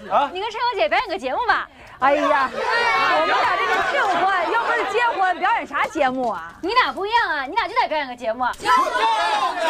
啊，你跟陈小姐表演个节目吧。 哎呀，我们俩这是订婚，又不是结婚，表演啥节目啊？ 你俩不一样啊，你俩就得表演个节目。